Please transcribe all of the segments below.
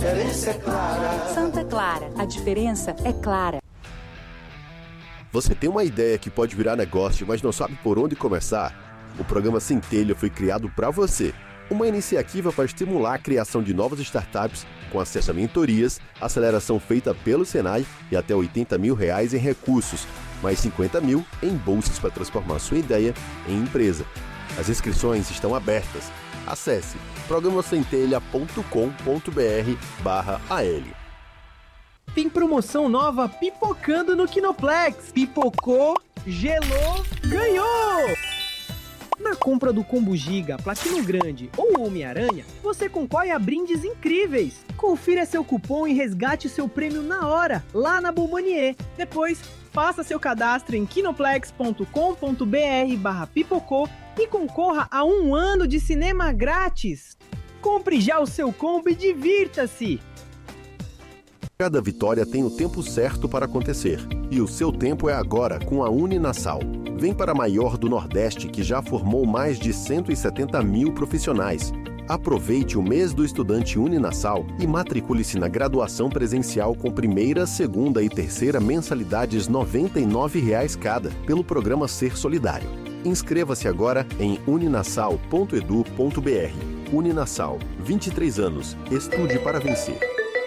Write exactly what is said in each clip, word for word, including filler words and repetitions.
diferença é clara. Santa Clara, a diferença é clara. Você tem uma ideia que pode virar negócio, mas não sabe por onde começar? O programa Centelha foi criado para você. Uma iniciativa para estimular a criação de novas startups com acesso a mentorias, aceleração feita pelo Senai e até oitenta mil reais em recursos, mais cinquenta mil em bolsas para transformar sua ideia em empresa. As inscrições estão abertas. Acesse programa centelha ponto com ponto br barra A L. Tem promoção nova pipocando no Kinoplex. Pipocou, gelou, ganhou! Na compra do Combo Giga, Platino Grande ou Homem-Aranha, você concorre a brindes incríveis. Confira seu cupom e resgate seu prêmio na hora, lá na Bombonier. Depois, faça seu cadastro em kinoplex ponto com ponto br barra pipocou e concorra a um ano de cinema grátis. Compre já o seu combo e divirta-se! Cada vitória tem o tempo certo para acontecer. E o seu tempo é agora com a Uninasal. Vem para a maior do Nordeste, que já formou mais de cento e setenta mil profissionais. Aproveite o mês do estudante Uninasal e matricule-se na graduação presencial com primeira, segunda e terceira mensalidades noventa e nove reais cada, pelo programa Ser Solidário. Inscreva-se agora em uninasal ponto edu ponto br. Uninasal, vinte e três anos. Estude para vencer.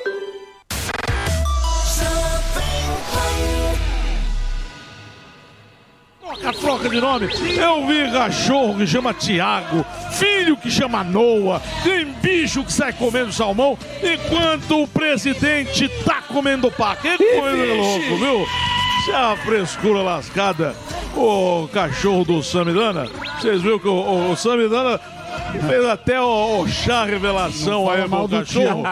A troca de nome. Eu vi cachorro que chama Tiago, filho que chama Noah, tem bicho que sai comendo salmão, enquanto o presidente tá comendo pá. Que coisa louco, viu? Isso é uma frescura lascada. O cachorro do Samidana, vocês viram que o, o, o Samidana fez até o, o chá revelação aí pro cachorro.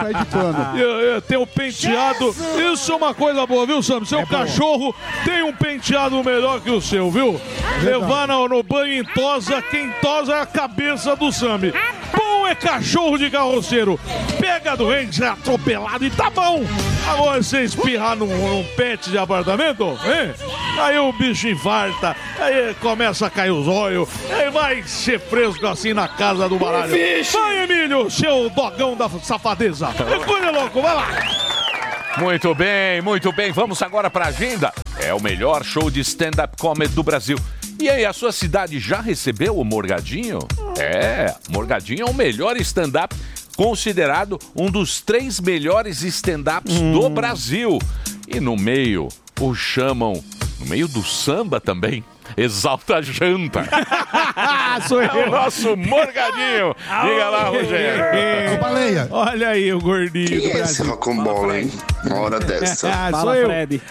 Tem o penteado. Isso é uma coisa boa, viu, Sam? Seu é cachorro tem um penteado melhor que o seu, viu? É levar no, no banho em tosa, quem tosa é a cabeça do Sami. Bom é cachorro de carroceiro. Pega doente, é atropelado e tá bom. Agora você espirrar num, num pet de apartamento, hein? Aí o bicho infarta, aí começa a cair os olhos, aí vai ser fresco assim na casa do baralho. Vai, Emílio, seu dogão da safadeza. É coisa louco, vai lá. Muito bem, muito bem. Vamos agora para a agenda. É o melhor show de stand-up comedy do Brasil. E aí, a sua cidade já recebeu o Morgadinho? É, Morgadinho é o melhor stand-up, considerado um dos três melhores stand-ups hum. do Brasil. E no meio, o chamam, no meio do samba também, Exalta Janta. Sou eu. É o nosso Morgadinho. Diga lá, Rogério. Baleia. Olha aí o gordinho Quem do é esse Brasil. rocambole, hein? Uma hora dessa. Ah, Fala, sou eu. Fred.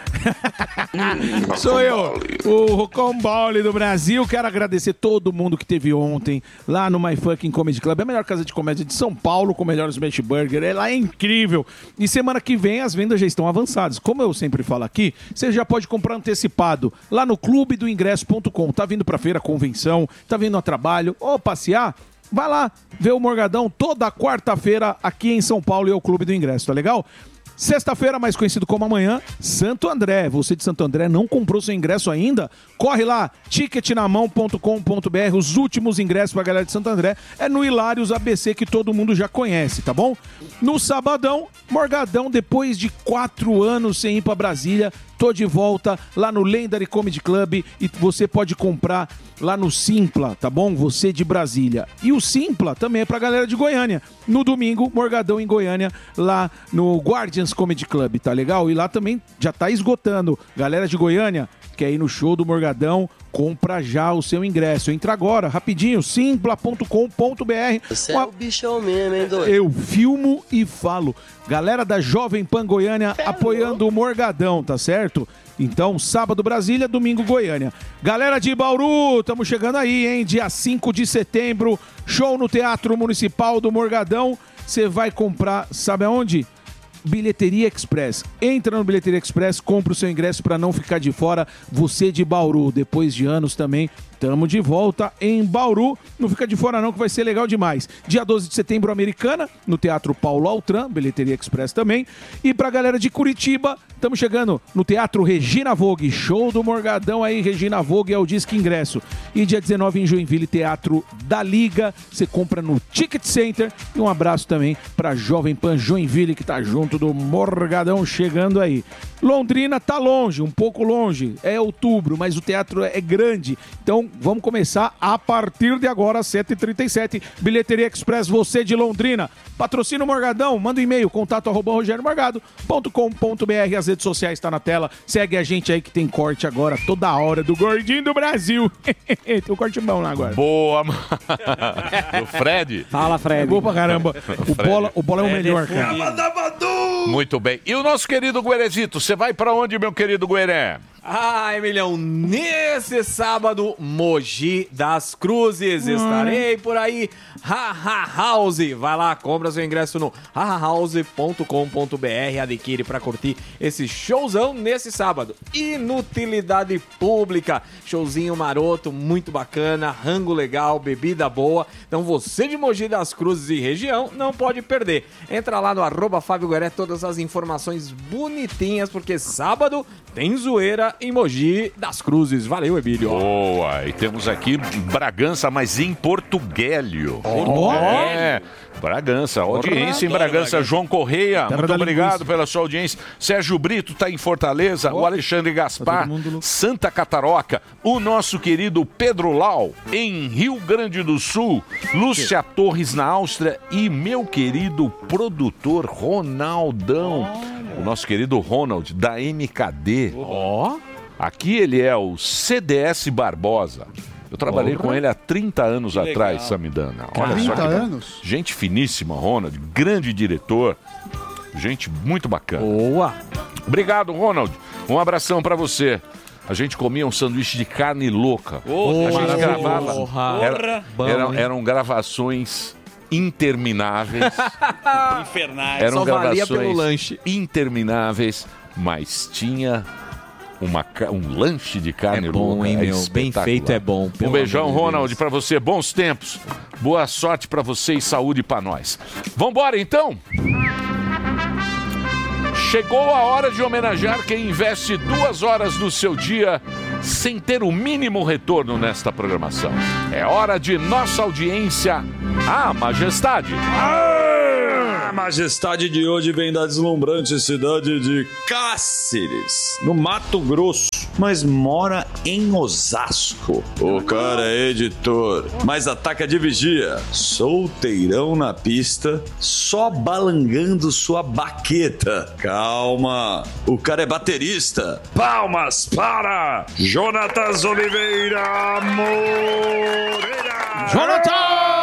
Hum, sou eu, o Rocambole do Brasil. Quero agradecer todo mundo que teve ontem lá no My Fucking Comedy Club, a melhor casa de comédia de São Paulo, com o melhor smash burger. É lá, é incrível. E semana que vem as vendas já estão avançadas. Como eu sempre falo aqui, você já pode comprar antecipado lá no clube do ingresso ponto com. Tá vindo pra feira, convenção, tá vindo a trabalho ou passear? Vai lá ver o Morgadão toda quarta-feira aqui em São Paulo e é o Clube do Ingresso, tá legal? Sexta-feira, mais conhecido como amanhã, Santo André. Você de Santo André não comprou seu ingresso ainda? Corre lá, ticket na mão ponto com ponto br. Os últimos ingressos pra galera de Santo André é no Hilários A B C, que todo mundo já conhece, tá bom? No sabadão, Morgadão, depois de quatro anos sem ir pra Brasília, tô de volta lá no Legendary Comedy Club e você pode comprar lá no Simpla, tá bom? Você de Brasília. E o Simpla também é pra galera de Goiânia. No domingo, Morgadão em Goiânia, lá no Guardians Comedy Club, tá legal? E lá também já tá esgotando. Galera de Goiânia, quer ir no show do Morgadão, compra já o seu ingresso. Entra agora, rapidinho, simpla ponto com ponto br. Você é o bichão mesmo, hein, doido? Eu filmo e falo. Galera da Jovem Pan Goiânia apoiando o Morgadão, tá certo? Então, sábado Brasília, domingo Goiânia. Galera de Bauru, estamos chegando aí, hein? Dia cinco de setembro, show no Teatro Municipal do Morgadão. Você vai comprar, sabe aonde? Bilheteria Express. Entra no Bilheteria Express, compra o seu ingresso para não ficar de fora. Você de Bauru, depois de anos também, Tamo de volta em Bauru. Não fica de fora não, que vai ser legal demais. Dia doze de setembro, Americana, no Teatro Paulo Altran, Bilheteria Express também. E pra galera de Curitiba, estamos chegando no Teatro Regina Vogue. Show do Morgadão aí, Regina Vogue é o Disque Ingresso. E dia dezenove em Joinville, Teatro da Liga. Você compra no Ticket Center. E um abraço também pra Jovem Pan Joinville, que tá junto do Morgadão chegando aí. Londrina tá longe, um pouco longe. É outubro, mas o teatro é grande. Então, vamos começar a partir de agora, às sete e trinta e sete. Bilheteria Express, você de Londrina. Patrocina o Morgadão, manda um e-mail, contato arroba rogério morgado ponto com ponto b r. As redes sociais estão na tela. Segue a gente aí que tem corte agora toda hora do Gordinho do Brasil. Tem um corte bom lá agora. Boa, mano. O Fred. Fala, Fred. É boa pra caramba. O Bola, o bola é o melhor, cara. Muito bem. E o nosso querido Guerezito, você vai pra onde, meu querido Gueré? Ah, Emilhão, nesse sábado, Mogi das Cruzes, Hum. estarei por aí, Haha House, vai lá, compra seu ingresso no haha house ponto com ponto b r, adquire pra curtir esse showzão nesse sábado. Inutilidade Pública, showzinho maroto, muito bacana, rango legal, bebida boa, então você de Mogi das Cruzes e região não pode perder. Entra lá no arroba Fábio Gueré, todas as informações bonitinhas, porque sábado tem zoeira em Mogi das Cruzes. Valeu, Emílio. Boa, e temos aqui Bragança, mas em Portuguélio. Oh. É, Bragança, audiência em Bragança. João Correia, Terra muito da obrigado linguiça. pela sua audiência. Sérgio Brito está em Fortaleza, o Alexandre Gaspar, Santa Cataroca, o nosso querido Pedro Lau, em Rio Grande do Sul, Lúcia Torres na Áustria e meu querido produtor Ronaldão, o nosso querido Ronald, da M K D. Ó, aqui ele é o C D S Barbosa. Eu trabalhei Porra. com ele há trinta anos Que atrás, legal. Samidana. Olha trinta só que anos? gente finíssima, Ronald, grande diretor, gente muito bacana. Boa! Obrigado, Ronald. Um abração pra você. A gente comia um sanduíche de carne louca. Oh, a gente maravilhoso. gravava. Porra. Era- Bom, eram, hein? eram gravações intermináveis. Infernais. Eram Só valia gravações pelo lanche. intermináveis, mas tinha uma, ca- um lanche de carne É bom, louca. hein, É meu? Bem espetacular. feito é bom, pelo Um beijão, amor de Ronald, pra você. Bons tempos. Boa sorte pra você e saúde pra nós. Vambora, então? Chegou a hora de homenagear quem investe duas horas do seu dia sem ter o mínimo retorno nesta programação. É hora de nossa audiência, a Majestade. A majestade de hoje vem da deslumbrante cidade de Cáceres, no Mato Grosso, mas mora em Osasco. O cara é editor, mas ataca de vigia, solteirão na pista, só balangando sua baqueta. Calma, o cara é baterista. Palmas para Jonatas Oliveira Moreira. Jonatas!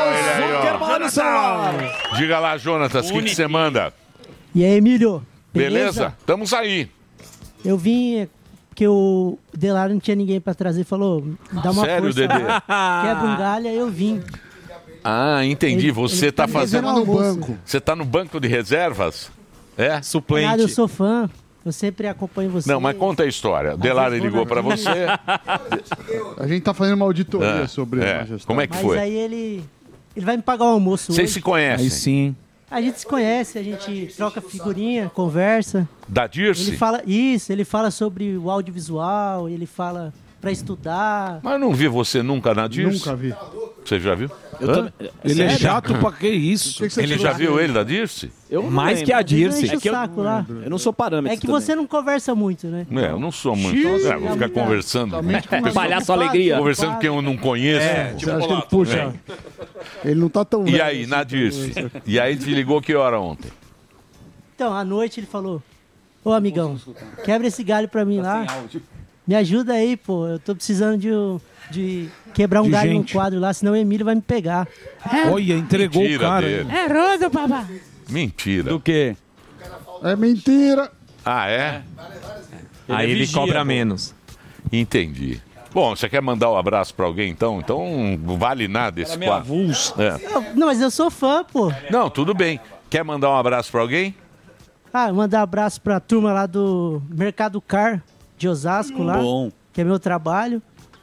Diga lá, Jonatas, o que que você manda? E aí, Emílio? Beleza? Estamos aí. Eu vim é, porque o Delaro não tinha ninguém pra trazer, falou, dá uma Sério, força. Dedê? Quebra um galho, aí eu vim. Ah, entendi. Ele- Você ele tá tá fazendo devendo almoço. Você tá no banco de reservas? É? Nada, eu Suplente. sou fã, eu sempre acompanho você. Não, mas conta a história. O Delari eu vou ligou na pra minha. você. A gente tá fazendo uma auditoria É, sobre é. a majestade. Como é que Mas foi? aí ele, ele vai me pagar o almoço Vocês hoje. se conhecem? Aí sim. A gente se conhece, a gente troca figurinha, conversa. Da Dirce? Ele fala isso, ele fala sobre o audiovisual, ele fala pra estudar. Mas eu não vi você nunca na Dirce. Nunca vi. Você já viu? Eu Hã? também- ele é chato pra que isso? Que que você Ele já viu ele da Dirce? Eu não Mais lembro. que a Dirce. É que eu, Enche o saco lá. eu não sou parâmetro. É que você não conversa muito, né? É, eu não sou muito. Xiii, É, vou ficar tá- conversando. tá com muito pessoas- Palhaço alegria. Conversando com quem eu não conheço. É, você acha que ele puxa? Ele não tá tão E velho aí, assim na pra Dirce? conversar. E aí te ligou que hora ontem? Então, à noite ele falou: Ô amigão, quebra esse galho pra mim lá. Me ajuda aí, pô. Eu tô precisando de, um- de quebrar um De galho gente. no quadro lá, senão o Emílio vai me pegar. Olha, entregou Mentira o cara. dele. É rodo, papá. Mentira. Do quê? É mentira. Ah, é? Aí ele cobra menos. Entendi. Bom, você quer mandar um abraço pra alguém, então? Então não vale nada esse meio quadro. É. Eu- Não, mas eu sou fã, pô. Não, tudo bem. Quer mandar um abraço pra alguém? Ah, mandar um abraço pra turma lá do Mercado Car de Osasco lá. Bom. Que é meu trabalho.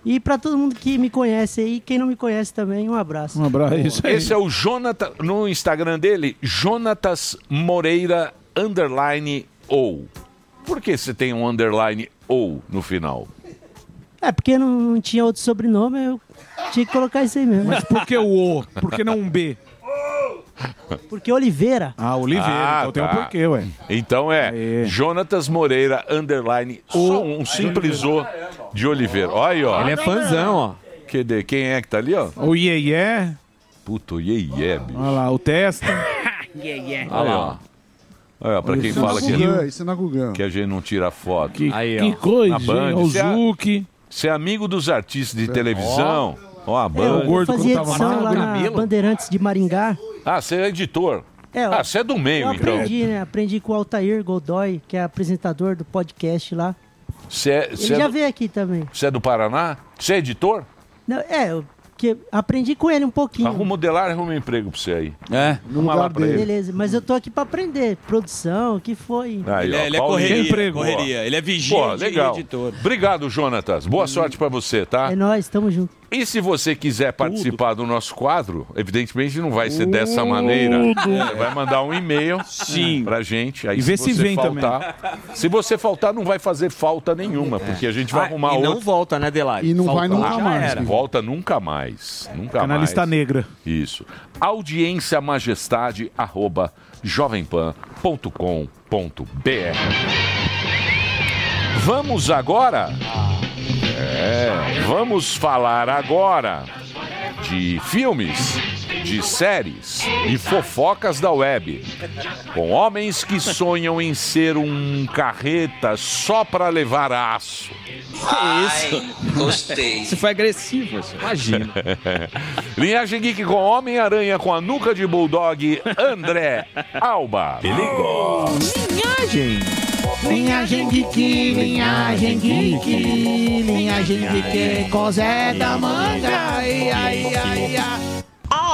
E pra todo mundo que me conhece aí, quem não me conhece também, um abraço. Um abraço. Isso aí. Esse é o Jonatas, no Instagram dele, Jonatas Moreira underline ou. Por que você tem um underline ou no final? É, porque não, não tinha outro sobrenome, eu tinha que colocar isso aí mesmo. Mas por que o O? Por que não um B? Porque Oliveira. Ah, Oliveira, Ah, então tem um tá. porquê, ué. Então é Aê. Jonatas Moreira underline só um simples O de Oliveira. Olha aí, ó. Ele é fãzão, ó. Cadê? Quem é que tá ali, ó? O Iê Iê. Puto, Iê Iê, bicho. Olha lá, o Testa. Olha lá, ó. Olha, pra quem Isso fala na que, Gugan, isso é na Gugan. que a gente não tira foto. Que, Aí, que ó. coisa, Na Band. hein? O Você é- Zuki. Você é amigo dos artistas de televisão? Ó, a É, Band. eu gordo fazia quando tava edição lá magro, na Camilo. Bandeirantes de Maringá. Ah, você é editor. É, eu- Ah, você é do meio, Eu então. aprendi, né? Aprendi com o Altair Godoy, que é apresentador do podcast lá. Você é, Ele você é já do, veio aqui também. você é do Paraná? Você é editor? Não, é, eu que aprendi com ele um pouquinho. Arruma o Delar, arruma um emprego pra você aí. É. No Arruma lá lugar pra ele. dele. Beleza, mas eu tô aqui pra aprender. Produção, o que foi? Aí, Ele ó, é, ele é Paulinho. correria, emprego. correria. Ele é vigia Pô, e legal. editor. Obrigado, Jonatas. Boa sorte pra você, tá? É nóis, tamo junto. E se você quiser participar do nosso quadro, evidentemente não vai ser dessa maneira. Você vai mandar um e-mail Sim. pra gente. Aí E vê se se você vem faltar, se você faltar, não vai fazer falta nenhuma, porque a gente vai Ah, arrumar e não outro. volta, né, Delari? E não vai Faltou, nunca já mais. era. Não volta nunca mais. Nunca Fica na mais. lista negra. Isso. Audiência Majestade arroba jovempan ponto com ponto br. Vamos agora? É, vamos falar agora de filmes, de séries e fofocas da web. Com homens que sonham em ser um carreta só para levar aço. Que isso? Gostei. Você foi agressivo, assim. Imagina. Linhagem Geek com Homem-Aranha com a nuca de Bulldog, André Alba. Ele gosta. Linhagem. Linhagem geek, linhagem geek, linhagem geek, cosé da manga, ai, ai, ai, ai.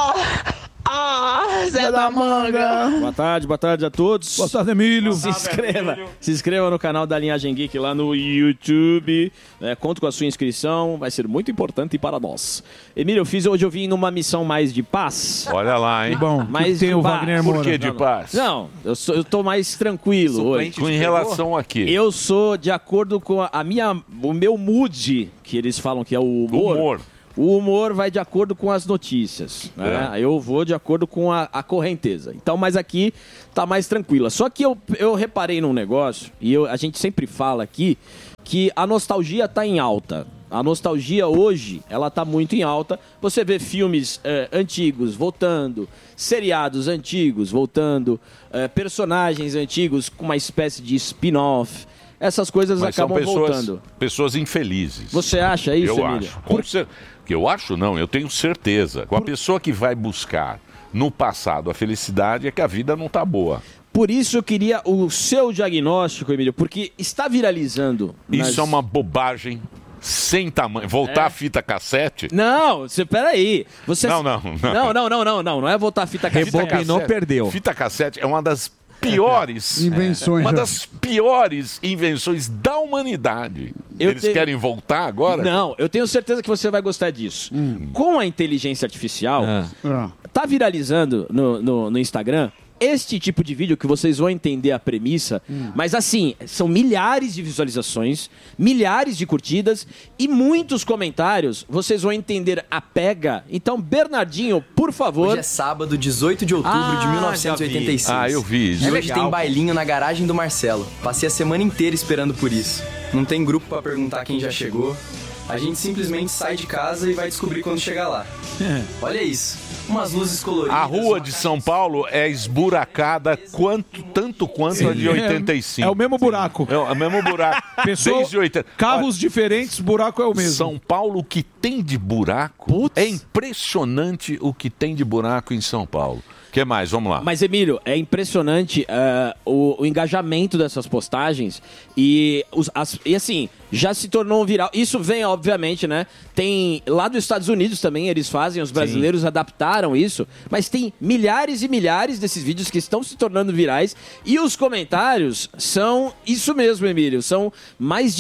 Ah, Zé da Manga. Boa tarde, boa tarde a todos. Boa tarde, Emílio. Se inscreva, se inscreva no canal da Linhagem Geek lá no YouTube. É, conto com a sua inscrição, vai ser muito importante para nós. Emílio, eu fiz hoje eu vim numa missão mais de paz. Olha lá, hein? Bom, Mais que tem de o paz. Wagner Por Moura. que de paz? Não, eu, sou, eu tô mais tranquilo hoje. Com em relação a quê? Eu sou de acordo com a, a minha, o meu mood, que eles falam que é o humor. Humor. O humor vai de acordo com as notícias, né? É. Eu vou de acordo com a, a correnteza. Então, mas aqui tá mais tranquila. Só que eu, eu reparei num negócio, e eu- a gente sempre fala aqui, que a nostalgia tá em alta. A nostalgia hoje, ela tá muito em alta. Você vê filmes eh, antigos voltando, seriados antigos voltando, eh, personagens antigos com uma espécie de spin-off. Essas coisas Mas são acabam pessoas, voltando. pessoas infelizes. Você acha isso, Eu Emílio? acho. Com cer- que eu acho não, eu tenho certeza. Com a pessoa que vai buscar no passado a felicidade é que a vida não tá boa. Por isso eu queria o seu diagnóstico, Emílio, porque está viralizando. Isso nas- é uma bobagem sem tamanho. Voltar É. a fita cassete? Não, você peraí. Você... Não, não, não. Não, não, não, não, não. Não é voltar a fita cassete. Fita cassete- Fita cassete é uma das piores Invenções, Uma já. das piores invenções da humanidade. Eu Eles te- querem voltar agora? Não, eu tenho certeza que você vai gostar disso. Com a inteligência artificial, Ah. tá viralizando no, no, no Instagram este tipo de vídeo que vocês vão entender a premissa, mas assim, são milhares de visualizações, milhares de curtidas e muitos comentários. Vocês vão entender a pega. Então, Bernardinho, por favor. Hoje é sábado, dezoito de outubro Ah, de mil novecentos e oitenta e seis. já vi. Ah, eu vi isso. E É hoje legal. tem bailinho na garagem do Marcelo. Passei a semana inteira esperando por isso. Não tem grupo pra perguntar quem já chegou. A gente simplesmente sai de casa e vai descobrir quando chegar lá. Olha isso. Umas luzes coloridas. A rua de São Paulo é esburacada quanto, tanto quanto a de oitenta e cinco. É o mesmo buraco. É o mesmo buraco. Pessoa- Desde oitenta. Carros diferentes, buraco é o mesmo. São Paulo, o que tem de buraco. É impressionante o que tem de buraco em São Paulo. O que mais? Vamos lá. Mas, Emílio, é impressionante eh, o, o engajamento dessas postagens e, os, as- e, assim, já se tornou um viral. Isso vem, obviamente, né? Tem lá dos Estados Unidos também, eles fazem, os brasileiros adaptaram isso, mas tem milhares e milhares desses vídeos que estão se tornando virais e os comentários são isso mesmo, Emílio. São mais de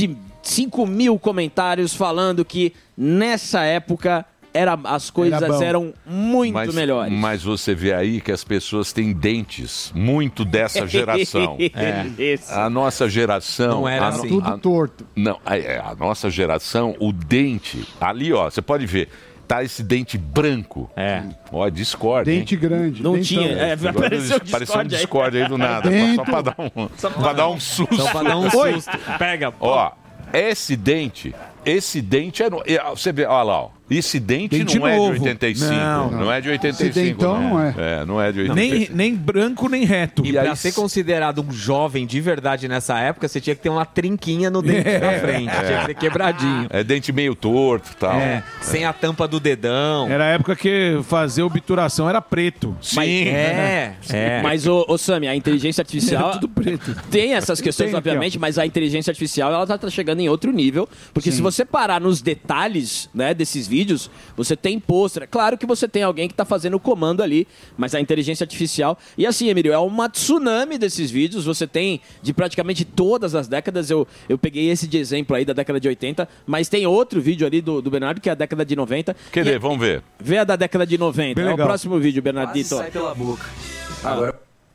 cinco mil comentários falando que nessa época era, as coisas Era bom. eram muito mas, melhores. Mas você vê aí que as pessoas têm dentes muito dessa geração. É. A nossa geração... Não era a, assim. Tudo a- torto. Não, a, é, a nossa geração, o dente... Ali, ó, você pode ver, tá esse dente branco. É. Ó, Discord, hein? Dente grande. Não dentão. tinha, é, Agora apareceu o Apareceu um Discord aí. Discord aí do nada, Dentro. só pra dar um, só pra dar um susto. Só pra dar um Oi. susto. Pega. Ó, esse dente, esse dente é... no- é, Você vê, ó lá, ó. Esse dente, Dente não é de novo. oitenta e cinco. Não, Não. é de oitenta e cinco. Esse dentão não é. É, não é de oitenta e cinco. Nem, nem branco, nem reto. E pra ser considerado um jovem de verdade nessa época, você tinha que ter uma trinquinha no dente É. da frente. Tinha que ser quebradinho. É dente meio torto e tal. É, sem a tampa do dedão. Era a época que fazer obturação era preto. Sim. É, é. Mas, ô, ô Sami, a inteligência artificial Era tudo preto. tem essas questões, Tem aqui, obviamente, mas a inteligência artificial ela tá, tá chegando em outro nível. Porque se você parar nos detalhes, né, desses vídeos, você tem pôster. Claro que você tem alguém que tá fazendo o comando ali, mas a inteligência artificial... E assim, Emílio, é uma tsunami desses vídeos. Você tem de praticamente todas as décadas. Eu, eu peguei esse de exemplo aí da década de oitenta, mas tem outro vídeo ali do, do Bernardo, que é a década de noventa. Quer E- ver? Vamos ver. Vê a da década de noventa. Bem É o legal. próximo vídeo, Quase Bernardito. sai pela boca. Agora,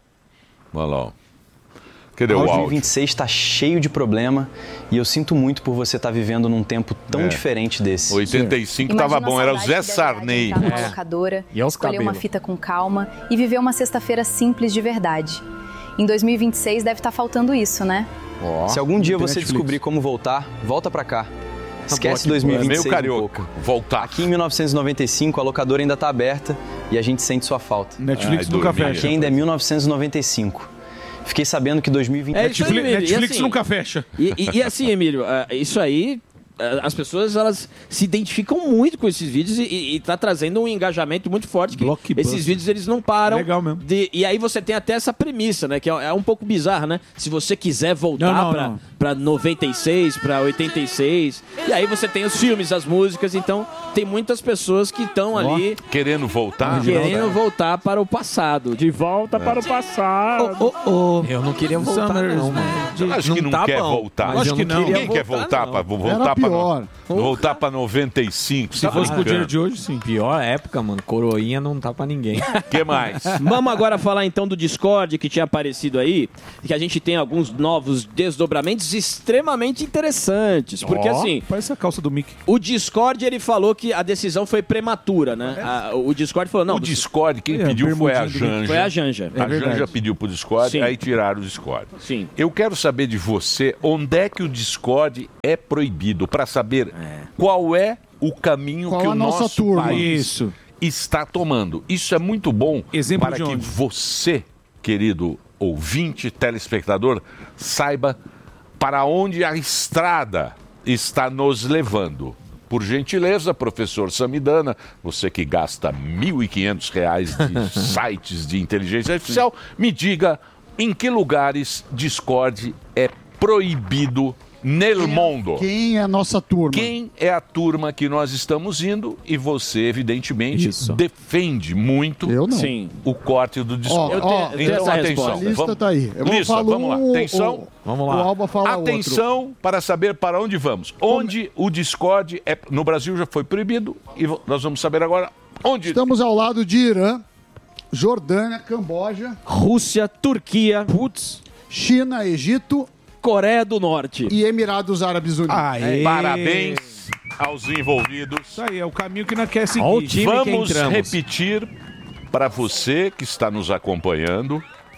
Olha lá, ó. Cadê o dois mil e áudio? vinte e seis está cheio de problema e eu sinto muito por você estar vivendo num tempo tão É. diferente desse. oitenta e cinco tava bom, era o Zé Sarney. Entrar numa locadora, E aos escolher uma cabelos. fita com calma e viver uma sexta-feira simples de verdade. Em dois mil e vinte e seis deve estar faltando isso, né? Se algum dia tem você Netflix. descobrir como voltar, volta pra cá. Esquece É dois mil e vinte e meio seis um carioca. pouco. Voltar. Aqui em mil novecentos e noventa e cinco a locadora ainda tá aberta e a gente sente sua falta. Netflix Ai, nunca dormi. fecha. Aqui ainda é mil novecentos e noventa e cinco. Fiquei sabendo que dois mil e vinte É isso aí, Netflix, Emílio. E Netflix assim- nunca fecha. E, e- e assim, Emílio, é, isso aí, é, as pessoas elas se identificam muito com esses vídeos e, e, e tá trazendo um engajamento muito forte que Blockbuster. esses vídeos eles não param. Legal mesmo. de- e aí você tem até essa premissa, né? Que é, é um pouco bizarra, né? Se você quiser voltar Não, não, pra, não. pra noventa e seis, pra oitenta e seis, e aí você tem os filmes, as músicas, então tem muitas pessoas que estão ali Querendo voltar? querendo voltar para o passado. De volta para o passado. Oh, oh. Eu não queria voltar, Summers, não, né? mano. Eu acho que não tá quer bom, voltar. mas Acho eu que não. queria Quem quer voltar não. para voltar Era para pior. voltar para noventa e cinco? Se fosse com o dinheiro de hoje, sim. Pior época, mano. Coroinha não tá pra ninguém. O que mais? Vamos agora falar então do Discord que tinha aparecido aí, que a gente tem alguns novos desdobramentos extremamente interessantes, porque Ó, assim, Parece a calça do Mickey. o Discord ele falou que a decisão foi prematura, né? A- o Discord falou não, O Discord, quem É, pediu foi a bermudinho do Janja. foi a Janja. A verdade. Janja pediu pro Discord, Sim. aí tiraram o Discord. Sim. Eu quero saber de você onde é que o Discord é proibido, para saber qual é o caminho Qual que a o nossa nosso turma? país Isso. está tomando. Isso é muito bom Exemplo para de que onde? você, querido ouvinte, telespectador, saiba para onde a estrada está nos levando. Por gentileza, professor Samidana, você que gasta mil e quinhentos reais de sites de inteligência artificial, me diga em que lugares Discord é proibido nel mundo. Quem é a nossa turma? Quem é a turma que nós estamos indo e você, evidentemente, Isso. defende muito Eu não. Sim. o corte do Ó, Discord. Eu tenho- eu ó, tenho então, essa atenção. resposta. a lista Vamos- tá aí. Eu vou Lista, falar vamos lá. um, Atenção. o- Vamos lá. O Alba fala outro. Atenção para saber para onde vamos. Onde o Discord é. No Brasil já foi proibido e vo- nós vamos saber agora onde. Estamos ao lado de Irã, Jordânia, Camboja, Rússia, Turquia, Putz. China, Egito Coreia do Norte. e Emirados Árabes Unidos. Aê. Parabéns aos envolvidos. Isso aí, é o caminho que nós quer seguir. Ó o time que Vamos entramos. repetir para você que está nos acompanhando,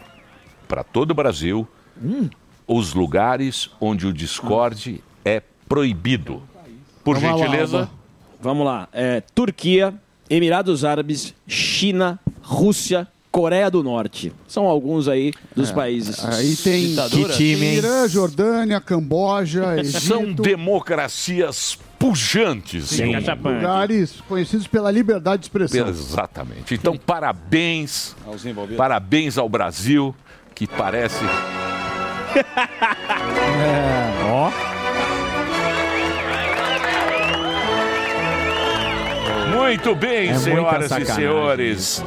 para todo o Brasil, Hum. os lugares onde o Discord é proibido. Por Vamos lá, gentileza. Alba. Vamos lá. É, Turquia, Emirados Árabes, China, Rússia, Coreia do Norte. São alguns aí dos países. Aí tem Que time, hein? Irã, Jordânia, Camboja, São Egito, democracias pujantes. Sim. lugares conhecidos pela liberdade de expressão. Exatamente. Então, parabéns. Parabéns ao Brasil, que parece. Ó. Muito bem, É muita senhoras e sacanagem senhores.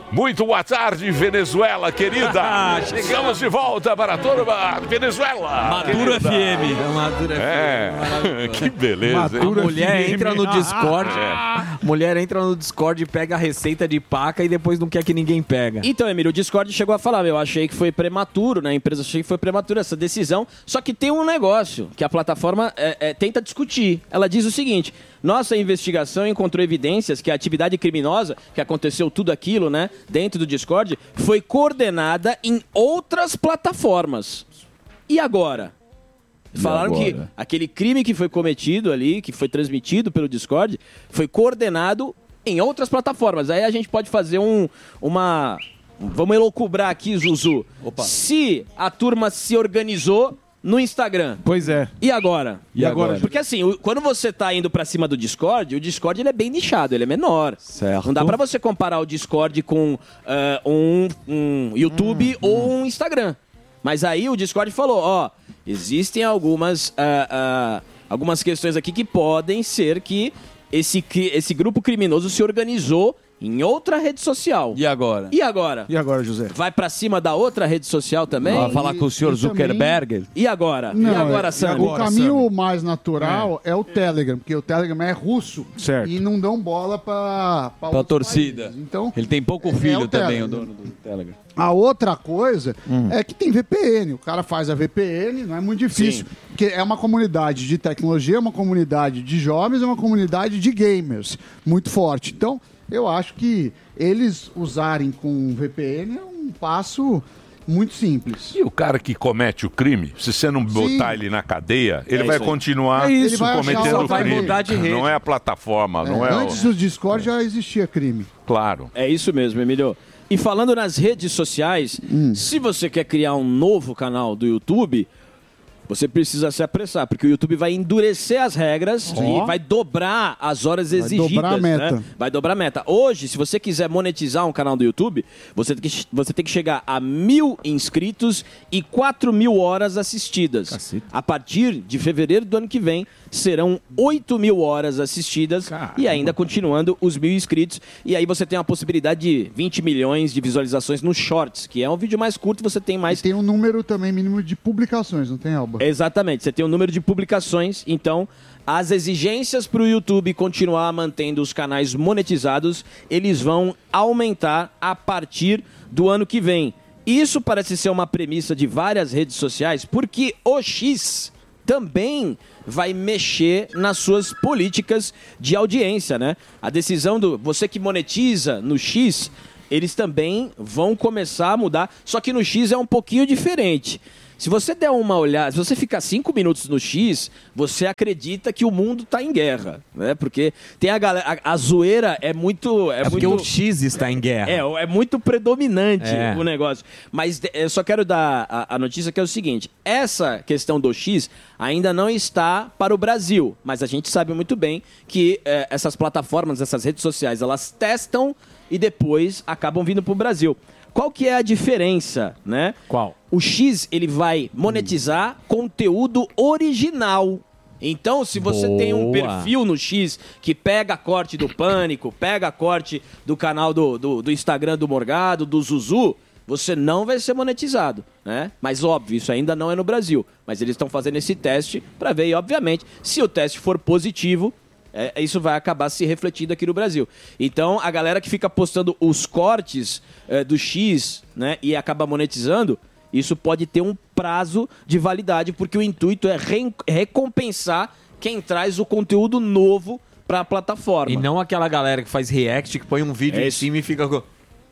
Muito boa tarde, Venezuela, querida. Chegamos de volta para a turma Venezuela. Maduro querida. F M. Maduro É, que beleza. hein? A mulher entra no Discord. É. A mulher entra no Discord, pega a receita de paca e depois não quer que ninguém pega. Então, Emílio, o Discord chegou a falar, meu, eu achei que foi prematuro, né? A empresa achei que foi prematuro essa decisão. Só que tem um negócio que a plataforma é, é, tenta discutir. Ela diz o seguinte: nossa investigação encontrou evidências que a atividade criminosa, que aconteceu tudo aquilo, né, dentro do Discord, foi coordenada em outras plataformas. E agora? Falaram agora? que aquele crime que foi cometido ali, que foi transmitido pelo Discord, foi coordenado em outras plataformas. Aí a gente pode fazer um, uma... Vamos elocubrar aqui, Zuzu. Opa. Se a turma se organizou no Instagram. Pois é. E agora? E agora? Porque assim, o- quando você tá indo pra cima do Discord, o Discord ele é bem nichado, ele é menor. Certo. Não dá pra você comparar o Discord com ah, um, um YouTube ou um Instagram. Mas aí o Discord falou, ó, existem algumas, ah, ah, algumas questões aqui que podem ser que esse, cri- esse grupo criminoso se organizou em outra rede social. E agora? E agora? E agora, José? Vai pra cima da outra rede social também? Vai falar com o senhor e também- Zuckerberg? E agora? Não, e agora, é- Sandro? o caminho mais natural é. o Telegram, porque o Telegram é russo Certo. e não dão bola para Pra torcida. Então, Ele tem pouco é filho o também, Telegram. o dono do Telegram. A outra coisa Hum. é que tem V P N. O cara faz a V P N, não é muito difícil. Porque é uma comunidade de tecnologia, é uma comunidade de jovens, é uma comunidade de gamers muito forte. Então, eu acho que eles usarem com V P N é um passo muito simples. E o cara que comete o crime, se você não botar ele na cadeia, ele É vai isso aí. continuar É isso. Ele vai achar cometendo só o vai crime. mudar de rede. Não é a plataforma, não é Antes o... do Discord já existia crime. Claro. É isso mesmo, Emílio. E falando nas redes sociais, se você quer criar um novo canal do YouTube, você precisa se apressar, porque o YouTube vai endurecer as regras Ó. e vai dobrar as horas Vai exigidas. dobrar a meta. Né? Vai dobrar a meta. Hoje, se você quiser monetizar um canal do YouTube, você tem que, você tem que chegar a mil inscritos e quatro mil horas assistidas. A partir de fevereiro do ano que vem, serão oito mil horas assistidas e ainda continuando os mil inscritos. E aí você tem a possibilidade de vinte milhões de visualizações nos Shorts, que é um vídeo mais curto, você tem mais... E tem um número também mínimo de publicações, não tem, Alba? Exatamente, você tem o número de publicações, então as exigências para o YouTube continuar mantendo os canais monetizados, eles vão aumentar a partir do ano que vem. Isso parece ser uma premissa de várias redes sociais, porque o X também vai mexer nas suas políticas de audiência, né? A decisão do você que monetiza no X, eles também vão começar a mudar, só que no X é um pouquinho diferente. Se você der uma olhada, se você ficar cinco minutos no X, você acredita que o mundo está em guerra, né? Porque tem a galera, a, a zoeira é muito, é, É porque muito, o X está em guerra. é, é muito predominante É. o negócio. Mas de- eu só quero dar a, a notícia que é o seguinte: essa questão do X ainda não está para o Brasil, mas a gente sabe muito bem que eh, essas plataformas, essas redes sociais, elas testam e depois acabam vindo para o Brasil. Qual que é a diferença, né? Qual? O X, ele vai monetizar conteúdo original. Então, se você Boa. tem um perfil no X que pega corte do Pânico, pega corte do canal do, do, do Instagram do Morgado, do Zuzu, você não vai ser monetizado, né? Mas óbvio, isso ainda não é no Brasil. Mas eles estão fazendo esse teste para ver, e obviamente, se o teste for positivo, é, isso vai acabar se refletindo aqui no Brasil. Então, a galera que fica postando os cortes é, do X, né, e acaba monetizando, isso pode ter um prazo de validade, porque o intuito é re- recompensar quem traz o conteúdo novo para a plataforma. E não aquela galera que faz react, que põe um vídeo É em isso. cima e fica... com-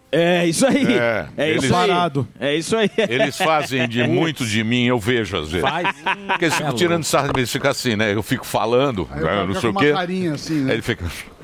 É isso aí. É, É, eles- isso aí. Parado. É isso aí. Eles fazem de muito de mim, eu vejo às vezes. Faz. Porque eles ficam É tirando louco. sarro, eles ficam assim, né? Eu fico falando, Aí o né, cara não fica sei o com quê. uma carinha assim, né? Aí ele fica...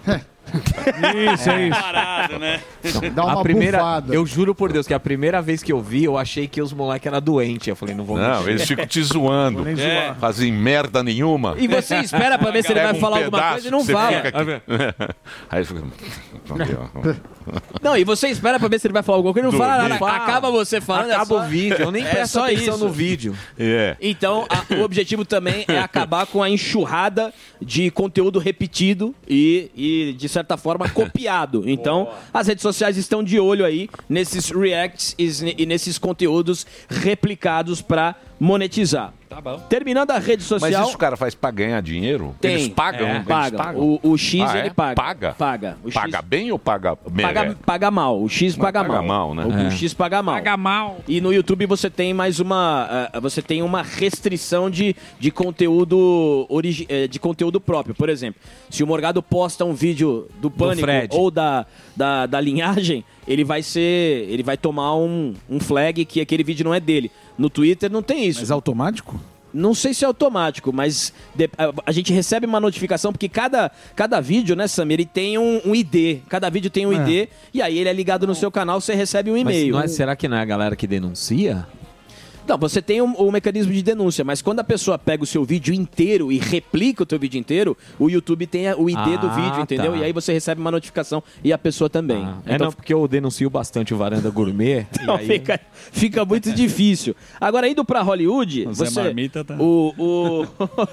Isso, é isso. Parado, né? Dá uma a primeira, bufada. eu juro por Deus que a primeira vez que eu vi, eu achei que os moleques eram doentes. Eu falei, não vou Não, mexer. eles ficam te zoando. nem É. zoar. Fazem merda nenhuma. E você espera pra ver se ele Pega vai um falar alguma pedaço coisa e não que você fala. fica aqui. Aí fica... Aqui, ó. Não, e você espera pra ver se ele vai falar alguma coisa e não Dormir. fala nada. Fala. Acaba você falando. é Acaba só- o vídeo, eu nem É presto só atenção isso. no vídeo. É. Então, a- o objetivo também é acabar com a enxurrada de conteúdo repetido e, e de certa forma, copiado. Então, as redes sociais estão de olho aí nesses reacts e, e nesses conteúdos replicados para monetizar. Tá bom. Terminando a rede social... Mas isso o cara faz pra ganhar dinheiro? Tem. Eles pagam? É, Eles pagam. pagam? O, o X, Ah, ele é? paga. Paga? Paga. O X Paga bem ou paga... Paga, paga mal. O X paga, paga mal. mal, né? O, É. o X paga mal. Paga mal. E no YouTube você tem mais uma... uh, você tem uma restrição de, de, conteúdo origi eh, de conteúdo próprio. Por exemplo, se o Morgado posta um vídeo do Pânico Fred. ou da, da, da linhagem, ele vai ser... Ele vai tomar um, um flag que aquele vídeo não é dele. No Twitter não tem isso. Mas é automático? Não sei se é automático, mas de- a, a gente recebe uma notificação, porque cada, cada vídeo, né, Samir, ele tem um, um I D. Cada vídeo tem um É. I D, e aí ele é ligado no seu canal, você recebe um Mas e-mail. não é- será que não é a galera que denuncia? Não, você tem o um, um mecanismo de denúncia, mas quando a pessoa pega o seu vídeo inteiro e replica o teu vídeo inteiro, o YouTube tem a- o I D do Ah, vídeo, entendeu? tá. E aí você recebe uma notificação e a pessoa também. É não, porque eu denuncio bastante o Varanda Gourmet. Então e aí... fica, fica muito difícil. Agora, indo pra Hollywood, O Zé você, Marmita tá- o, o,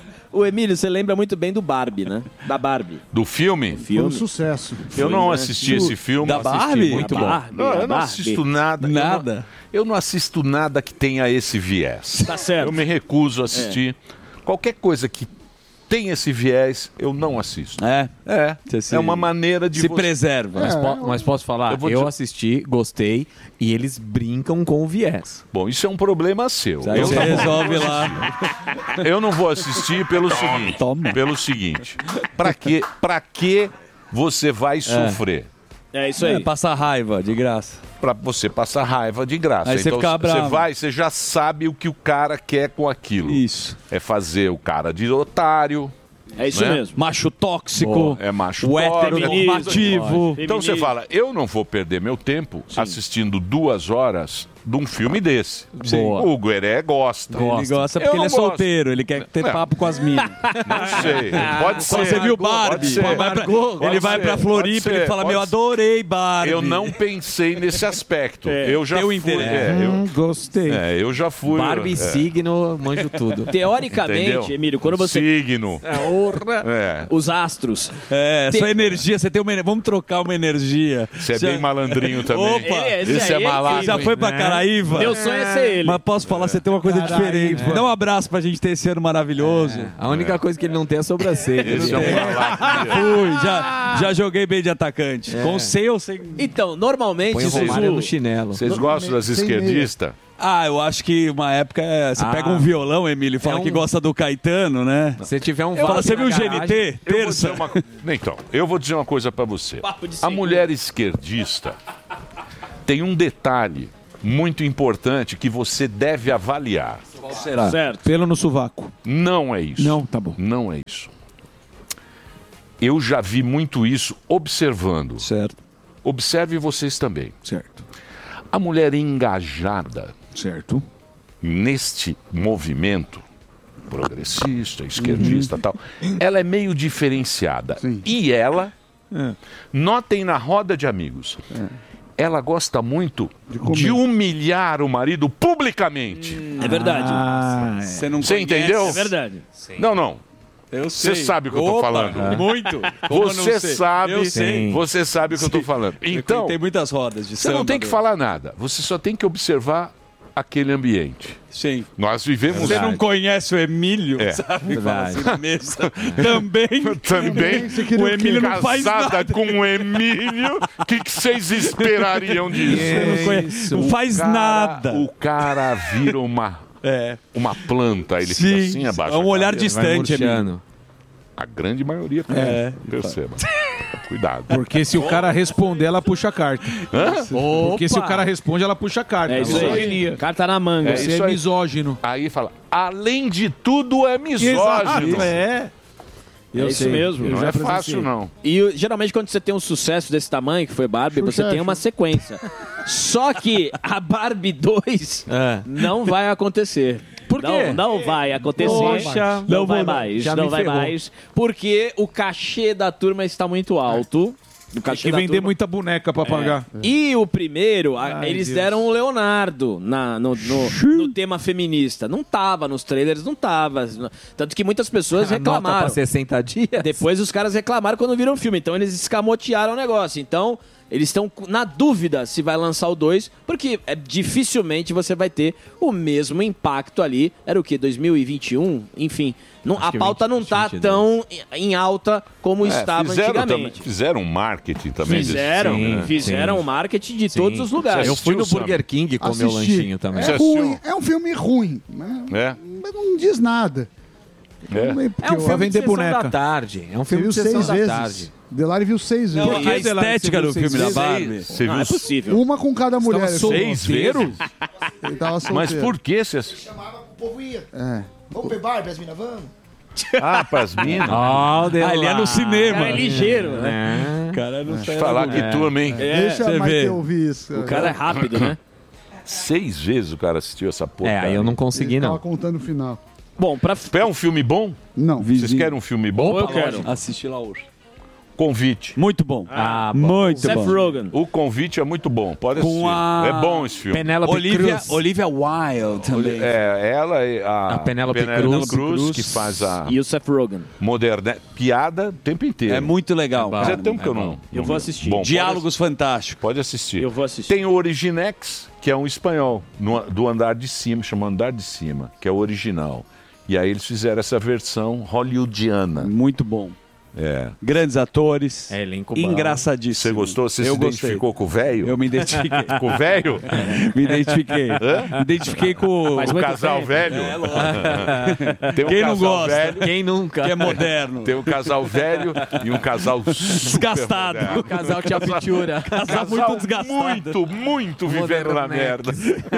o Emílio, você lembra muito bem do Barbie, né? Da Barbie. Do filme? Foi um sucesso. Eu não Foi, né? assisti Do- esse filme. da assisti Barbie? Muito Da bom. Barbie, Não, eu da não Barbie. assisto nada. eu Nada. não- Eu não assisto nada que tenha esse viés. Tá certo. Eu me recuso a assistir. Qualquer coisa que tem esse viés, eu não assisto. É? É. se- É uma maneira de se você- preserva. Mas, É. po- mas posso falar, Eu eu, vou te- assisti, gostei, e eles brincam com o viés. Bom, isso é um problema seu. Aí Eu você não vou resolve assistir. lá. Eu não vou assistir pelo seguinte. Pelo seguinte. Pra que, pra que você vai sofrer? É isso aí. É, passar raiva, de graça. Pra você passar raiva de graça. Aí você então fica bravo. você vai, você já sabe o que o cara quer com aquilo. Isso. É fazer o cara de otário. É isso né? mesmo. Macho tóxico. Bom, é macho o tóxico. heteronormativo. Então você fala, eu não vou perder meu tempo assistindo duas horas de um filme desse. Sim. O Gueré gosta. Ele gosta Eu porque ele não é gosto. solteiro, ele quer ter É. papo com as minas. Não sei, pode ser. Você viu Pode Barbie? ser. Vai pra- Pode ele vai ser, pra pode Floripa e ele ser, fala, pode meu, ser. adorei Barbie. Eu não pensei nesse aspecto. É, eu já teu fui. interesse. é, eu, Hum, gostei. é, eu já fui. Barbie, é. signo, manjo tudo. Teoricamente, Entendeu? Emílio, quando você... Signo. Orra. É. Os astros. É, Tem- sua energia, você tem uma ener- Vamos trocar uma energia. Você é Já- bem malandrinho também. Opa! Ele- esse Esse é aí, malandro. Já foi pra É. Caraíva? Meu sonho é ser ele. Mas posso falar, você tem uma coisa Caralho, diferente. é. Dá um abraço pra gente ter esse ano maravilhoso. A única coisa que ele não tem é sobrancelha. Esse é um malaquia. Fui, já, já joguei bem de atacante. Com sem ou sem. Então, normalmente... Põe o vocês- Romário no chinelo. Vocês gostam das Sem meia. esquerdistas? Ah, eu acho que uma época é, você Ah. pega um violão, Emílio, e fala É um- que gosta do Caetano, né? Se tiver um Fala, vaso você na viu o garagem- G N T? Eu vou dizer Terça. uma... Então, eu vou dizer uma coisa pra você. Papo de A segunda. mulher esquerdista tem um detalhe muito importante que você deve avaliar. Qual será? Certo. Pelo no sovaco. Não é isso. Não, tá bom. Não é isso. Eu já vi muito isso observando. Certo, Observe vocês também. certo, A mulher engajada certo. neste movimento progressista, esquerdista e tal, ela é meio diferenciada. Sim. E ela, É. notem na roda de amigos, ela gosta muito de, comer. humilhar o marido publicamente. É verdade. Ah, você não Você conhece? entendeu? É verdade. Não, não. Eu Você sei. sabe o que eu tô Opa, falando. Muito. Como eu não Você sei? sabe, Eu sei. você sabe o que eu tô falando. Então, tem muitas rodas de você samba. não tem que do- falar nada. Você só tem que observar aquele ambiente. Sim. Nós vivemos Você não conhece o Emílio, É. sabe? Fala assim Verdade. na mesa. Também. Também Você queria O o quê? Emílio não faz casada nada. com o Emílio. O que, que vocês esperariam disso? Você não, conhece- não faz Cara, nada. O cara vira uma, É. uma planta, ele Sim, fica assim abaixo. é um da olhar cabeça. distante, Emílio. murchando. A grande maioria É. perceba. Cuidado. Porque se o cara responder, ela puxa a carta. Hã? Porque se o cara responde, ela puxa a carta. É isso aí. Misoginia. Carta na manga. É Você isso é aí. misógino. Aí fala, além de tudo é misógino. Exato, é. É isso mesmo. Não é fácil, não. E o- geralmente quando você tem um sucesso desse tamanho, que foi Barbie, você Xuxa, tem uma sequência. Só que a Barbie dois É. não vai acontecer. Por quê? Não, não vai acontecer. Poxa. não, Não vai vou- mais. já não me vai ferrou. mais. Porque o cachê da turma está muito alto. do Tem cachê que da vender turma. muita boneca pra pagar. É. E o primeiro, a- Ai, eles Deus. deram o Leonardo na, no, no- no tema feminista. Não tava nos trailers, não tava. Tanto que muitas pessoas A nota reclamaram. pra sessenta dias. Depois os caras reclamaram quando viram o filme. Então eles escamotearam o negócio. Então eles estão na dúvida se vai lançar o dois, porque é, dificilmente você vai ter o mesmo impacto ali. Era o quê? dois mil e vinte e um? Enfim, não, a que pauta vinte, não tá vinte e dois. tão em alta como É, estava fizeram antigamente. também- fizeram um marketing também. desse Fizeram, filme, né? fizeram Sim. o marketing de Sim. todos os lugares. Você Eu fui no assistiu, Burger Sam? King comer o Assisti. lanchinho também. É Você ruim, assistiu? é um filme ruim, mas É? mas não diz nada. É. Não É um eu- filme de vender sessão boneca. da tarde. É um Você filme viu de sessão seis da vezes. tarde. Delari viu seis Não, vezes. a A estética do filme da Barbie. Você Não, viu é possível. Uma com cada mulher. Tava seis solteiro? vezes? Ele tava solteiro. Mas por que você... Chamava o povo ia. É. Vamos ver Barbie, as minas, vamos? Ah, pras minas. Ah, o Ah, ele é no cinema. Cara, é ligeiro, né? O cara não sai Falar da- que turma, hein? É, Deixa você a Maite vê. ouvir isso. o cara é rápido, né? Seis vezes o cara assistiu essa porra. É, aí eu não consegui, Ele tava não. contando o final. Bom, pra... É um filme bom? Não. Vocês querem um filme bom? eu quero. Assistir lá hoje. Convite. Muito bom. Ah, Muito Seth bom. Rogen. O Convite é muito bom. Pode assistir. Com a... É bom esse filme. Penélope Olivia, Cruz. Olivia Wilde também. É, ela e a, A Penélope Cruz, Cruz. que faz a E o Seth Rogen. moderna piada o tempo inteiro. É muito legal. Mas é cara. tempo que eu não. Eu não vou vi. assistir. Bom, pode Diálogos fantásticos. Pode assistir. Eu vou assistir. Tem o Originex, que é um espanhol, no- do andar de cima, chama Andar de Cima, que é o original. E aí eles fizeram essa versão hollywoodiana. Muito bom. É. Grandes atores. É elenco bom. Engraçadíssimo. Você gostou? Você Eu se gostei. identificou com o velho? Eu me identifiquei. Com o velho? Me identifiquei. Hã? Me identifiquei com Faz O muito casal tempo. velho? É, lógico. Tem um Quem não casal gosta? velho, Quem nunca? Que é moderno. tem um casal velho e um casal super Desgastado. moderno. O casal Tia Pitura. Casal muito desgastado. Muito, muito vivendo na merda.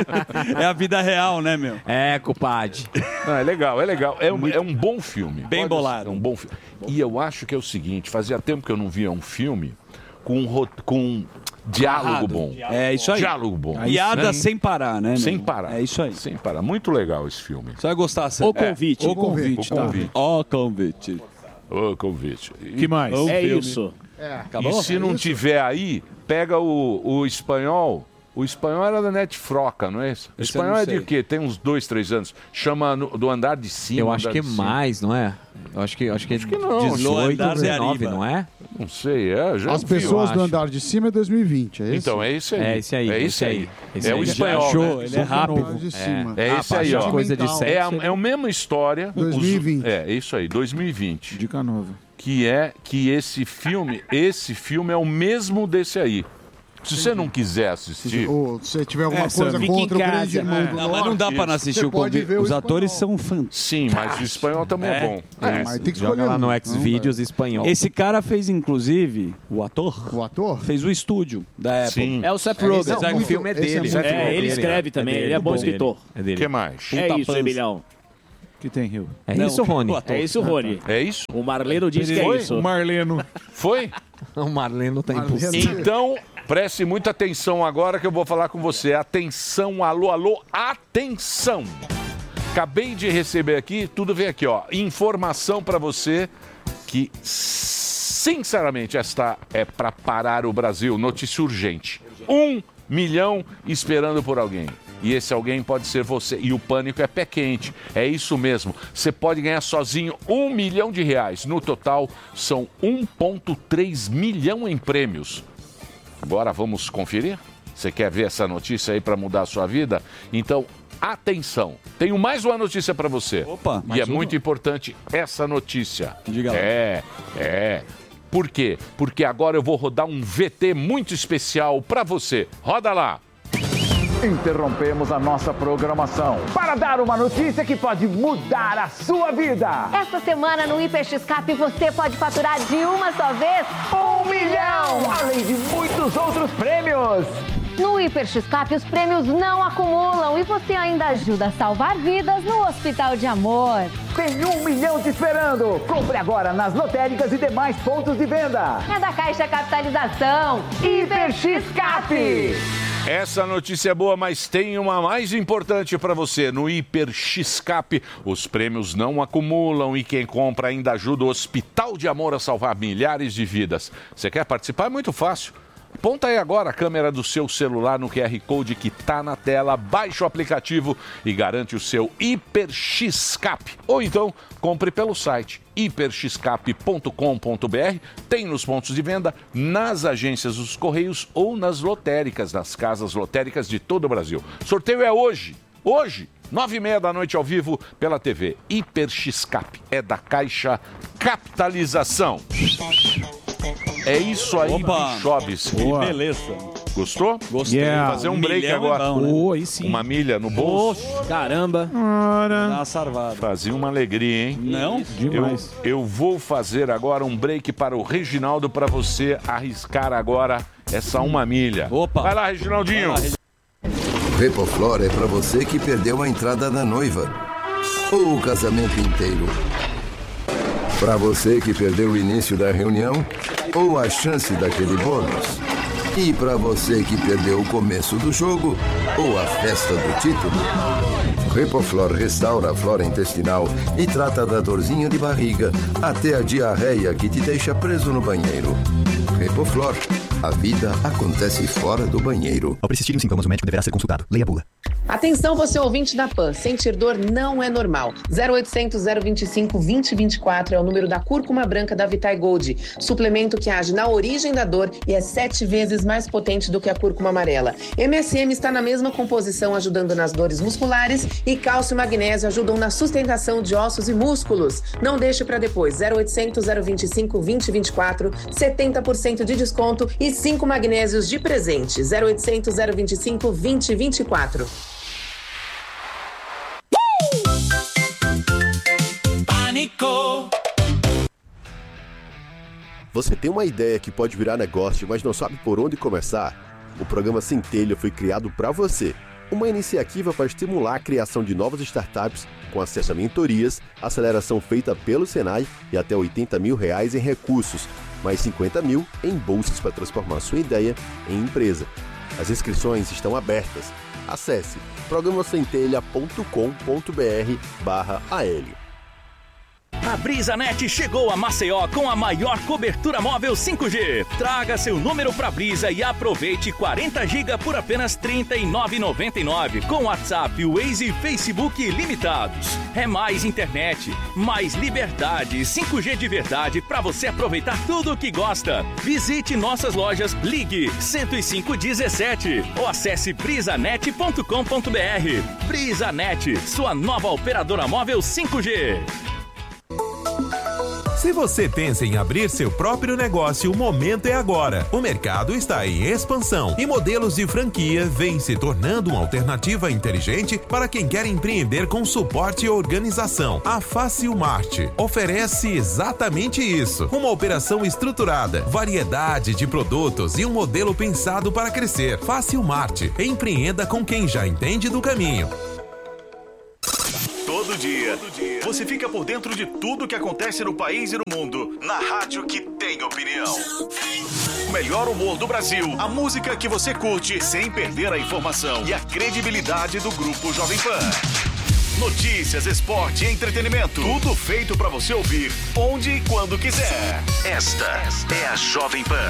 É a vida real, né, meu? É, culpade. Não, é legal, é legal. É um, é um bom filme. Bem Pode bolado. ser, É um bom filme. E eu acho que é o seguinte, fazia tempo que eu não via um filme com, um ro- com um diálogo Amarrado. bom. É isso aí. Diálogo bom. Piada Sem- sem parar, né? Sem meu? parar. É isso aí. Sem parar. Muito legal esse filme. Você vai gostar, Sam. O Convite. O convite, O tá? Convite. Ó, convite. Ô, convite. E, Que mais? Um É filme. isso. e se não tiver aí, pega o, o espanhol. O espanhol era da Netfroca, não é isso? O Esse eu espanhol não é de sei. quê? Tem uns dois, três anos. Chama no- do andar de cima. Eu acho andar que é de cima. mais, não é? Eu acho que, acho que é que não. dezoito, No andar de dezenove, arriba. não é? Não sei, é. Já As vi, eu pessoas do acho. andar de cima é dois mil e vinte, é isso? Então, é esse aí. É esse aí, É esse esse aí. aí, esse É aí. o Já espanhol. achou, né? ele é rápido. Andar de cima. É esse Ah, aí, ó. coisa de Mental. sexo. É a, é a mesma história. dois mil e vinte. Os- É, isso aí, dois mil e vinte. Dica nova. Que é que esse filme, esse filme é o mesmo desse aí. Se você não quiser assistir, Ou se você tiver alguma É, Sam, coisa fica contra em o casa. grande irmão É. do Não, mas não dá norte, pra não assistir você o pode convite. ver o Os atores espanhol. são fantásticos. sim, mas o espanhol também é, É. bom. É, mas tem que Joga escolher lá no um. Xvideos espanhol. Esse cara fez, inclusive, o ator, O ator? fez o estúdio da Apple. Sim. É o Seth Esse Rogen. é o muito- filme é esse dele. muito Seth bom. É, ele escreve também, ele é bom dele. escritor. É O dele. que mais? É isso, pança. Emilhão. Que tem, Rio? É Não, isso, Rony? o ator. É isso, Rony. É isso? O Marleno diz que é Foi? isso. O Marleno. Foi? O Marleno tá Marleno. impossível. Então, preste muita atenção agora que eu vou falar com você. Atenção, alô, alô, atenção! Acabei de receber aqui, tudo vem aqui, ó. Informação pra você que, sinceramente, esta é pra parar o Brasil. Notícia urgente. Um milhão esperando por alguém. E esse alguém pode ser você. E o pânico é pé quente. É isso mesmo. Você pode ganhar sozinho um milhão de reais. No total, são um vírgula três milhão em prêmios. Agora vamos conferir? Você quer ver essa notícia aí para mudar a sua vida? Então, atenção. Tenho mais uma notícia para você. Opa, e mais é uma? muito importante essa notícia. Diga lá. É, é. Por quê? Porque agora eu vou rodar um V T muito especial para você. Roda lá. Interrompemos a nossa programação para dar uma notícia que pode mudar a sua vida. Esta semana no HiperXCap você pode faturar de uma só vez Um milhão, além de muitos outros prêmios. No HiperXCap os prêmios não acumulam e você ainda ajuda a salvar vidas no Hospital de Amor. Tem um milhão te esperando. Compre agora nas lotéricas e demais pontos de venda. É da Caixa Capitalização. HiperXCap. Essa notícia é boa, mas tem uma mais importante para você. No Hiper X-Cap, os prêmios não acumulam e quem compra ainda ajuda o Hospital de Amor a salvar milhares de vidas. Você quer participar? É muito fácil. Aponta aí agora a câmera do seu celular no Q R Code que está na tela, baixa o aplicativo e garante o seu Hiper X-Cap. Ou então, compre pelo site hiper x cap ponto com ponto b r, tem nos pontos de venda, nas agências dos Correios ou nas lotéricas, nas casas lotéricas de todo o Brasil. Sorteio é hoje, hoje, nove e meia da noite ao vivo pela T V. Hiper X-Cap é da Caixa Capitalização. É isso aí, Bichobis. Que beleza. Gostou? Gostei. Yeah. Vou fazer um, Um break milhão agora. é bom, né? Oh, aí sim. Uma milha no bolso. Oxe, caramba. Ora. Dá uma sarvada. Fazia uma alegria, hein? Não? Demais. Eu, eu vou fazer agora um break para o Reginaldo para você arriscar agora essa uma milha. Opa. Vai lá, Reginaldinho. Vai lá, Repoflor é para você que perdeu a entrada da noiva ou o casamento inteiro. Para você que perdeu o início da reunião ou a chance daquele bônus. E para você que perdeu o começo do jogo ou a festa do título. Repoflor restaura a flora intestinal e trata da dorzinha de barriga até a diarreia que te deixa preso no banheiro. Repoflor, a vida acontece fora do banheiro. Ao persistirem os sintomas, o médico deverá ser consultado. Leia a bula. Atenção, você ouvinte da Pan. Sentir dor não é normal. zero oitocentos, zero vinte e cinco, vinte, vinte e quatro é o número da cúrcuma branca da Vitae Gold. Suplemento que age na origem da dor e é sete vezes mais potente do que a cúrcuma amarela. M S M está na mesma composição, ajudando nas dores musculares, e cálcio e magnésio ajudam na sustentação de ossos e músculos. Não deixe para depois. zero oitocentos, zero vinte e cinco, vinte, vinte e quatro, setenta por cento de desconto e cinco magnésios de presente. zero oitocentos, zero vinte e cinco, vinte, vinte e quatro. Pânico. Você tem uma ideia que pode virar negócio, mas não sabe por onde começar? O programa Centelha foi criado para você. Uma iniciativa para estimular a criação de novas startups com acesso a mentorias, aceleração feita pelo Senai e até oitenta mil reais em recursos, mais cinquenta mil em bolsas para transformar sua ideia em empresa. As inscrições estão abertas. Acesse programa centelha ponto com ponto b r barra A L. A BrisaNet chegou a Maceió com a maior cobertura móvel cinco G. Traga seu número pra Brisa e aproveite quarenta gigas por apenas trinta e nove reais e noventa e nove centavos com WhatsApp, Waze e Facebook limitados. É mais internet, mais liberdade, cinco G de verdade pra você aproveitar tudo o que gosta. Visite nossas lojas, ligue cento e cinco dezessete ou acesse brisanet ponto com ponto b r. BrisaNet, sua nova operadora móvel cinco G. Se você pensa em abrir seu próprio negócio, o momento é agora. O mercado está em expansão e modelos de franquia vêm se tornando uma alternativa inteligente para quem quer empreender com suporte e organização. A Facilmart oferece exatamente isso. Uma operação estruturada, variedade de produtos e um modelo pensado para crescer. Facilmart. Empreenda com quem já entende do caminho. Todo dia, você fica por dentro de tudo que acontece no país e no mundo, na rádio que tem opinião. O melhor humor do Brasil, a música que você curte sem perder a informação e a credibilidade do Grupo Jovem Pan. Notícias, esporte e entretenimento, tudo feito pra você ouvir onde e quando quiser. Esta é a Jovem Pan.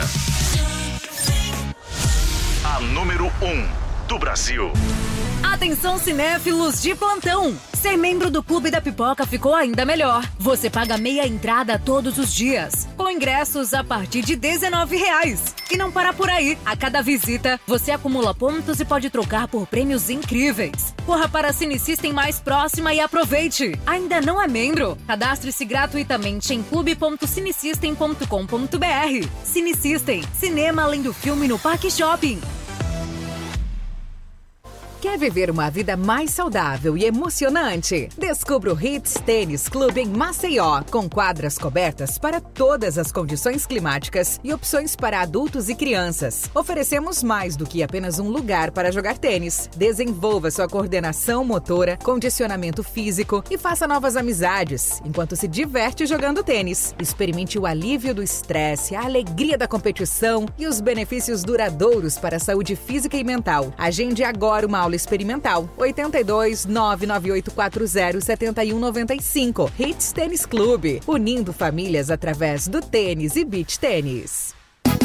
A número um do Brasil. Atenção, cinéfilos de plantão! Ser membro do Clube da Pipoca ficou ainda melhor. Você paga meia entrada todos os dias, com ingressos a partir de dezenove reais. E não para por aí. A cada visita, você acumula pontos e pode trocar por prêmios incríveis. Corra para a Cinesystem mais próxima e aproveite. Ainda não é membro? Cadastre-se gratuitamente em clube ponto cinesystem ponto com ponto b r. Cinesystem, cinema além do filme no Parque Shopping. Quer viver uma vida mais saudável e emocionante? Descubra o Hits Tênis Clube em Maceió, com quadras cobertas para todas as condições climáticas e opções para adultos e crianças. Oferecemos mais do que apenas um lugar para jogar tênis. Desenvolva sua coordenação motora, condicionamento físico e faça novas amizades, enquanto se diverte jogando tênis. Experimente o alívio do estresse, a alegria da competição e os benefícios duradouros para a saúde física e mental. Agende agora uma aula experimental. oito dois, nove nove oito quatro zero, sete um nove cinco. Hits Tênis Clube, unindo famílias através do tênis e beach tênis.